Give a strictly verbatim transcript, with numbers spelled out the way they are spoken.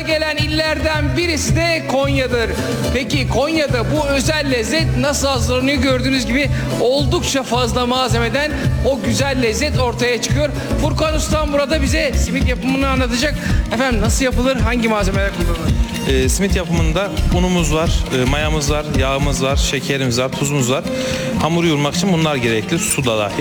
gelen illerden birisi de Konya'dır. Peki Konya'da bu özel lezzet nasıl hazırlanıyor? Gördüğünüz gibi oldukça fazla malzemeden o güzel lezzet ortaya çıkıyor. Furkan Ustam burada bize simit yapımını anlatacak. Efendim nasıl yapılır? Hangi malzemeler kullanılır? E, simit yapımında unumuz var, e, mayamız var, yağımız var, şekerimiz var, tuzumuz var. Hamuru yoğurmak için bunlar gerekli, su da dahil.